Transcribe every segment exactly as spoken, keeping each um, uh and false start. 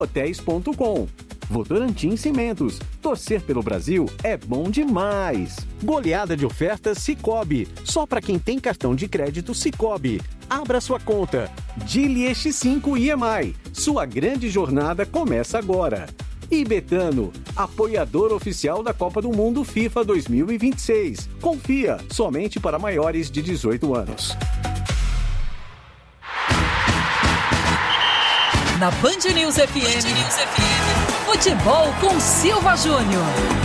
hotéis ponto com. Votorantim Cimentos. Torcer pelo Brasil é bom demais. Goleada de ofertas Sicoob. Só para quem tem cartão de crédito Sicoob. Abra sua conta. Dili X cinco I M I. Sua grande jornada começa agora. E Betano, apoiador oficial da Copa do Mundo FIFA dois mil e vinte e seis. Confia, somente para maiores de dezoito anos. Na Band News F M, Band News F M, futebol com Silva Júnior.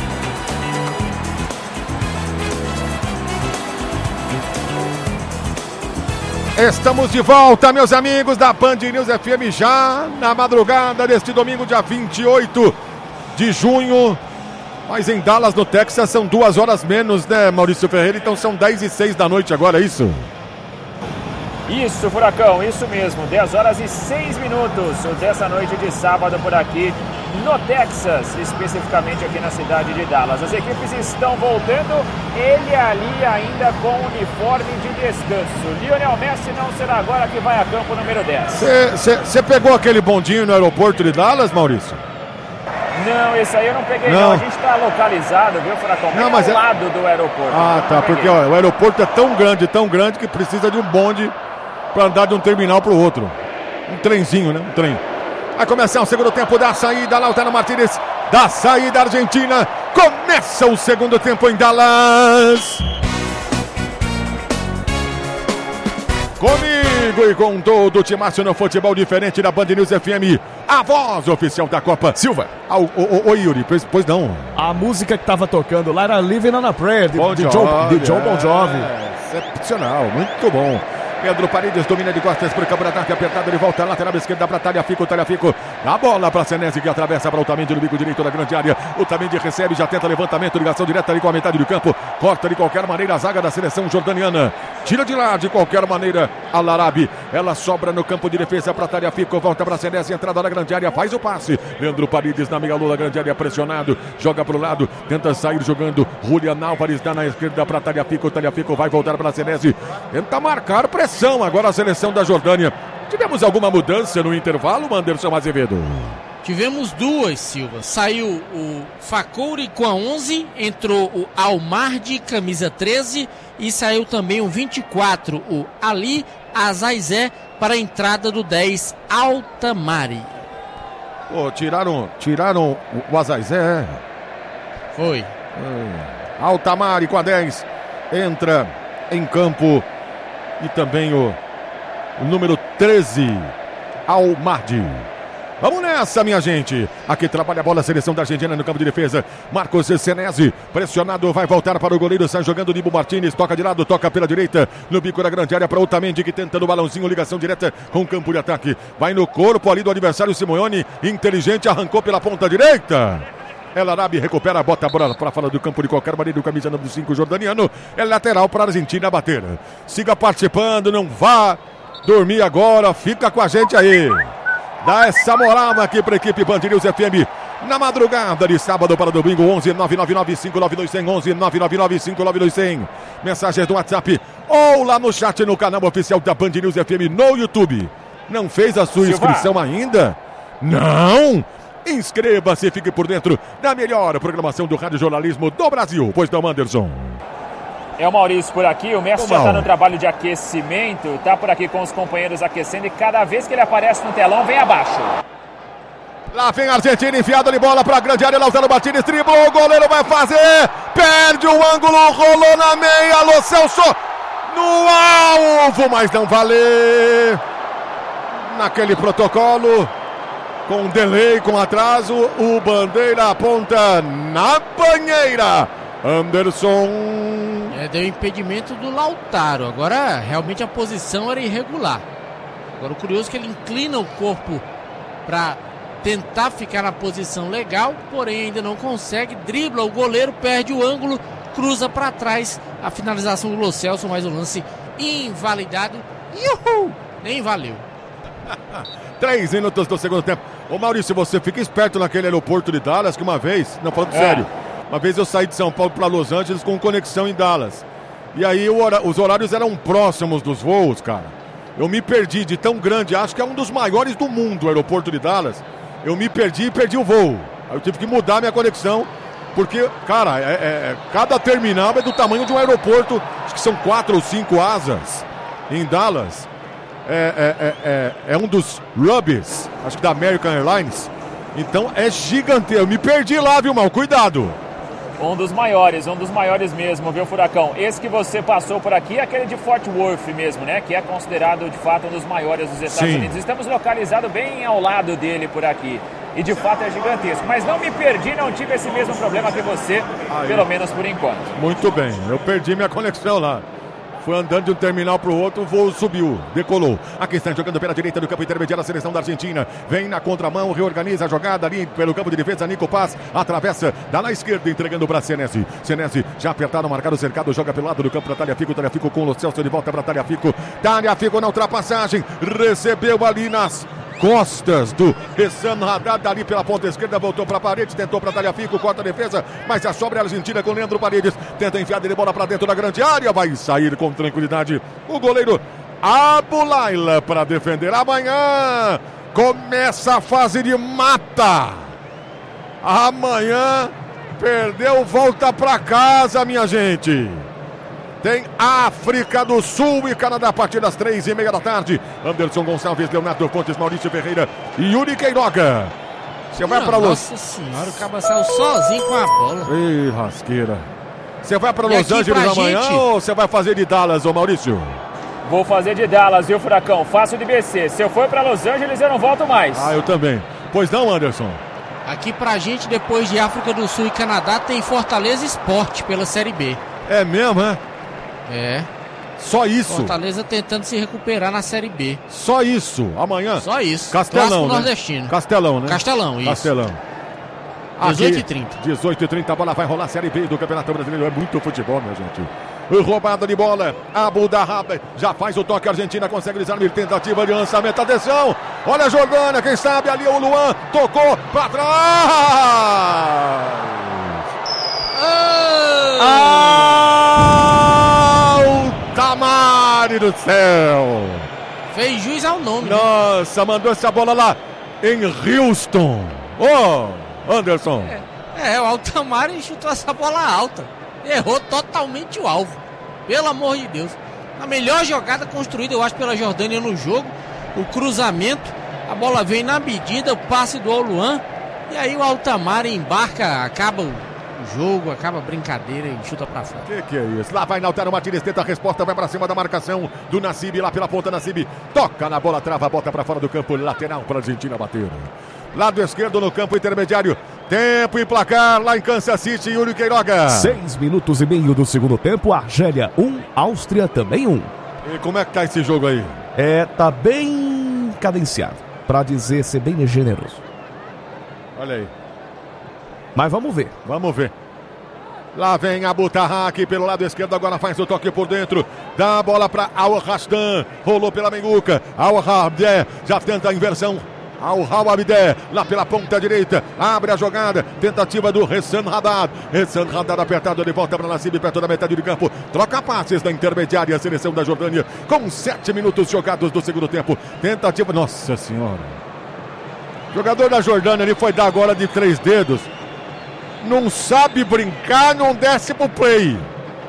Estamos de volta, meus amigos da Band News F M, já na madrugada deste domingo, dia vinte e oito de junho. Mas em Dallas, no Texas, são duas horas menos, né, Maurício Ferreira? Então são dez e seis da noite agora, é isso? Isso, Furacão, isso mesmo. dez horas e seis minutos dessa noite de sábado por aqui no Texas, especificamente aqui na cidade de Dallas. As equipes estão voltando, ele ali ainda com uniforme de descanso. Lionel Messi não será agora que vai a campo número dez. Você pegou aquele bondinho no aeroporto de Dallas, Maurício? Não, esse aí eu não peguei não. não. A gente está localizado, viu, Furacão? Não, mas ao é... lado do aeroporto. Ah, tá, porque ó, o aeroporto é tão grande, tão grande que precisa de um bonde para andar de um terminal para o outro. Um trenzinho, né? Um trem. Vai começar o segundo tempo da saída. Lautaro Martínez, da saída argentina. Começa o segundo tempo em Dallas. Comigo e com todo o timaço no futebol diferente da Band News F M. A voz oficial da Copa. Silva. Ah, o, o, o Yuri, pois, pois não. A música que tava tocando lá era Living on a Prayer, de, Bon de, John, de John Bon Jovi. É, excepcional, muito bom. Pedro Paredes domina de costas para o campo de ataque apertado, ele volta lateral esquerda para Tagliafico, Tagliafico, a bola para Senesi que atravessa para o Otamendi no bico direito da grande área, o Otamendi recebe, já tenta levantamento, ligação direta ali com a metade do campo, corta de qualquer maneira a zaga da seleção jordaniana, tira de lá de qualquer maneira a Larabi, ela sobra no campo de defesa para Tagliafico, volta para Senesi, entrada na grande área, faz o passe, Leandro Paredes na meia lua da grande área, pressionado, joga para o lado, tenta sair jogando, Julian Álvares dá na esquerda para Tagliafico, Tagliafico vai voltar para Senesi, tenta marcar pressão. Agora a seleção da Jordânia. Tivemos alguma mudança no intervalo, Anderson Azevedo? Tivemos duas, Silva. Saiu o Fakouri com a onze, entrou o Almardi, camisa treze, e saiu também o vinte e quatro, o Ali Azaizé, para a entrada do dez, Altamari. Pô, tiraram, tiraram o Azaizé. Foi. Hum. Altamari com a dez. Entra em campo. E também o, o número treze, Almardi. Vamos nessa, minha gente. Aqui trabalha a bola, a seleção da Argentina no campo de defesa. Marcos Senesi, pressionado, vai voltar para o goleiro. Sai jogando Nibo Martínez, toca de lado, toca pela direita. No bico da grande área para Otamendi, que tenta no balãozinho, ligação direta com o campo de ataque. Vai no corpo ali do adversário Simeone. Inteligente, arrancou pela ponta direita. El Arabi recupera, bota a bola para fora do campo de qualquer maneira, o camisa número cinco jordaniano. É lateral para a Argentina bater. Siga participando, não vá dormir agora, fica com a gente aí. Dá essa moral aqui para a equipe Band News F M. Na madrugada de sábado para domingo, onze nove nove nove cinco nove dois zero zero, onze nove nove nove cinco nove dois zero zero. Mensagens do WhatsApp ou lá no chat no canal oficial da Band News F M no YouTube. Não fez a sua inscrição ainda? Não! Inscreva-se e fique por dentro da melhor programação do Rádio Jornalismo do Brasil. Pois não, Anderson? É o Maurício por aqui, o Messi já está no trabalho de aquecimento, está por aqui com os companheiros aquecendo e cada vez que ele aparece no telão, vem abaixo. Lá vem a Argentina, enfiada de bola para a grande área, Lautaro Martínez, driblou, o goleiro vai fazer, perde o ângulo, rolou na meia, alô Celso, no alvo, mas não vale. Naquele protocolo... Com delay, com atraso, o bandeira aponta na banheira. Anderson. É, deu impedimento do Lautaro. Agora, realmente a posição era irregular. Agora, o curioso é que ele inclina o corpo para tentar ficar na posição legal, porém ainda não consegue. Dribla o goleiro, perde o ângulo, cruza para trás. A finalização do Lo Celso, mais um lance invalidado. Uhul! Nem valeu. Três minutos do segundo tempo. Ô Maurício, você fica esperto naquele aeroporto de Dallas, que uma vez, não falando é. sério, uma vez eu saí de São Paulo para Los Angeles com conexão em Dallas. E aí hora, os horários eram próximos dos voos, cara. Eu me perdi de tão grande, acho que é um dos maiores do mundo o aeroporto de Dallas. eu me perdi e perdi o voo. Aí eu tive que mudar minha conexão, porque, cara, é, é, cada terminal é do tamanho de um aeroporto, acho que são quatro ou cinco asas em Dallas. É, é, é, é, é um dos hubs, acho que da American Airlines. Então é gigantesco. Eu me perdi lá, viu, mal? Cuidado. Um dos maiores, um dos maiores mesmo, viu, Furacão? Esse que você passou por aqui é aquele de Fort Worth mesmo, né? Que é considerado, de fato, um dos maiores dos Estados Sim. Unidos. Estamos localizados bem ao lado dele por aqui. E, de fato, é gigantesco. Mas não me perdi, não tive esse mesmo problema que você, Aí. pelo menos por enquanto. Muito bem, eu perdi minha conexão lá. Fui andando de um terminal para o outro, o voo subiu, decolou. Aqui está jogando pela direita do campo intermediário a seleção da Argentina. Vem na contramão, reorganiza a jogada ali pelo campo de defesa. Nico Paz atravessa, dá na esquerda, entregando para Senesi. Senesi já apertado, marcado o cercado, joga pelo lado do campo para Tagliafico. Tagliafico com o Lo Celso de volta para Tagliafico. Tagliafico na ultrapassagem, recebeu ali nas costas do Hessam Haddad, ali pela ponta esquerda, voltou para a parede, tentou para Tagliafico, corta a defesa, mas a sobra é a Argentina com Leandro Paredes, tenta enfiar de bola para dentro da grande área, vai sair com tranquilidade o goleiro Abulaila para defender. Amanhã começa a fase de mata, amanhã perdeu, volta para casa, minha gente. Tem África do Sul e Canadá a partir das três e meia da tarde. Anderson Gonçalves, Leonardo Pontes, Maurício Ferreira e Yuri Queiroga. Você vai para Los... Nossa senhora, o Caba saiu sozinho com a bola. Ih, rasqueira. Você vai para E Los aqui Angeles pra amanhã gente- ou você vai fazer de Dallas, ô Maurício? Vou fazer de Dallas, viu, Furacão? Faço de B C. Se eu for para Los Angeles, eu não volto mais. Ah, eu também. Pois não, Anderson? Aqui pra gente, depois de África do Sul e Canadá, tem Fortaleza Esporte pela Série B. É mesmo, é? É. Só isso. Fortaleza tentando se recuperar na Série B. Só isso. Amanhã. Só isso. Castelão, Clássico né? nordestino. Castelão, né? Castelão, isso. Castelão. dezoito e trinta. dezoito e trinta, a bola vai rolar, Série B do Campeonato Brasileiro. É muito futebol, minha gente. Roubada de bola, Abu Dahab já faz o toque, a Argentina consegue desarmar, tentativa de lançamento, atenção, olha a Jordânia, quem sabe ali o Luan, tocou pra trás. Altamari do céu. Fez juiz ao nome. Nossa, mandou essa bola lá em Houston. Ô, oh, Anderson. É, é, o Altamari chutou essa bola alta. Errou totalmente o alvo. Pelo amor de Deus. A melhor jogada construída, eu acho, pela Jordânia no jogo. O cruzamento. A bola vem na medida, o passe do Luan. E aí o Altamari embarca, acaba o jogo, acaba a brincadeira e chuta pra fora. Que que é isso? Lá vai Lautaro Martínez, tenta a resposta, vai pra cima da marcação do Nassib, lá pela ponta, Nassib toca na bola, trava, bota pra fora do campo, lateral pra Argentina bater. Lado esquerdo no campo intermediário, tempo e placar lá em Kansas City, Yuri Queiroga. Seis minutos e meio do segundo tempo, Argélia um, Áustria também um. E como é que tá esse jogo aí? É, tá bem cadenciado, pra dizer ser bem generoso. Olha aí. Mas vamos ver. Vamos ver. Lá vem Abu Tahá aqui pelo lado esquerdo, agora faz o toque por dentro, dá a bola para Al-Rastan, rolou pela Menguca, Al-Habdé já tenta a inversão, Al-Habdé lá pela ponta direita, abre a jogada, tentativa do Hessam Haddad, Hessam Haddad apertado de volta para Nassib, perto da metade do campo, troca passes na intermediária, a seleção da Jordânia, com sete minutos jogados do segundo tempo, tentativa, nossa senhora, jogador da Jordânia ali foi dar agora de três dedos, não sabe brincar, não desce pro play.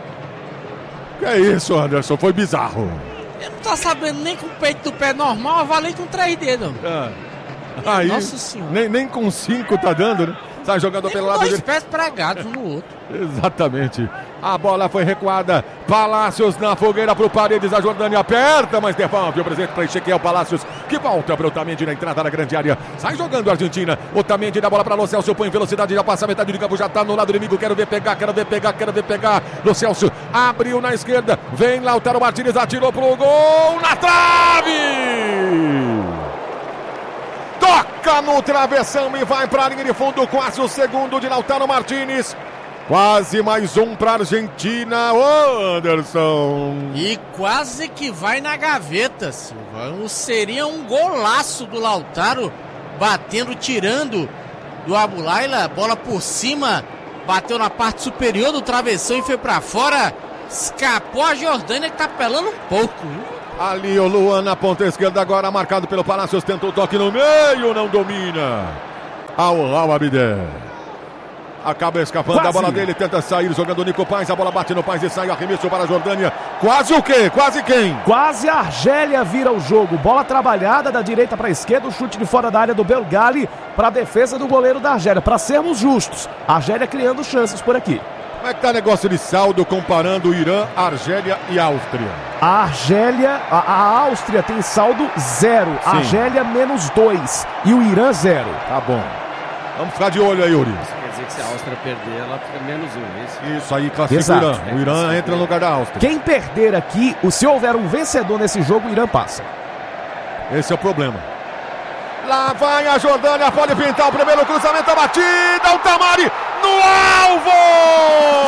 Que é isso, Anderson? Foi bizarro. Ele não tá sabendo nem com o peito do pé normal, avalei com três dedos. Ah, aí, Nossa senhora. nem, nem com cinco tá dando, né? Sai jogando Nem pelo com lado dois dele. pés pregados um no outro. Exatamente. A bola foi recuada. Palácios na fogueira pro Paredes. A Jordânia aperta, mas devolve o presente para Ezequiel Palácios, que volta para o Otamendi na entrada da grande área. Sai jogando a Argentina. Otamendi dá bola para Lo Celso. Põe velocidade, já passa a metade do campo. Já tá no lado inimigo. Quero ver pegar, quero ver pegar, quero ver pegar. Lo Celso abriu na esquerda. Vem Lautaro Martínez, atirou pro gol. Na trave! Toca no travessão e vai para a linha de fundo. Quase o segundo de Lautaro Martínez. Quase mais um para a Argentina. Ô, Anderson. E quase que vai na gaveta, Silva. Seria um golaço do Lautaro, batendo, tirando do Abulaila. Bola por cima, bateu na parte superior do travessão e foi para fora. Escapou a Jordânia, que tá pelando um pouco. Ali o Luan na ponta esquerda, agora marcado pelo Palácios, tenta o toque no meio, não domina. Ao Abidé. Acaba escapando Quase. da bola dele, tenta sair jogando o Nico Paz, a bola bate no Paz e sai, arremesso para a Jordânia. Quase o quê? Quase quem? Quase a Argélia vira o jogo. Bola trabalhada da direita para a esquerda, o chute de fora da área do Belgali para a defesa do goleiro da Argélia. Para sermos justos, a Argélia criando chances por aqui. Como é que tá o negócio de saldo comparando Irã, Argélia e Áustria? A Argélia, a, a Áustria tem saldo zero, a Sim. Argélia menos dois e o Irã zero. Tá bom. Vamos ficar de olho aí, Yuri. Quer dizer que se a Áustria perder, ela fica menos um, isso? Isso aí, classifica Exato. o Irã. O Irã entra no lugar da Áustria. Quem perder aqui, o se houver um vencedor nesse jogo, o Irã passa. Esse é o problema. Lá vai a Jordânia, pode pintar o primeiro cruzamento, a batida, o Tamari no alvo!